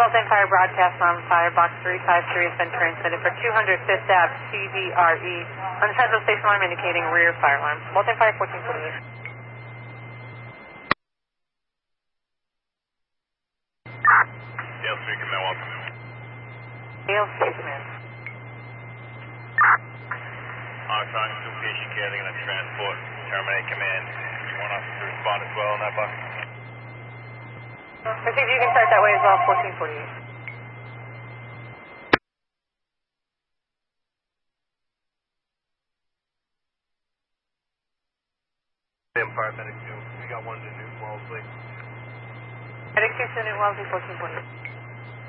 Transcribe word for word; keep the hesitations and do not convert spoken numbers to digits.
Walton Fire broadcast on Firebox three five three has been transmitted for two hundred fifth Avenue C B R E on the central station alarm indicating rear fire alarm. Walton Fire fourteen forty-eight. Dale three, command Walton. Dale three, command. Electronic suitcase care, they're going to transport, terminate command. You want us to respond as well on that bus? Received, you can start that way as well, fourteen forty-eight. Empire Medic two, we got one to New Wellesley. Medic two to New Wellesley, fourteen forty-eight.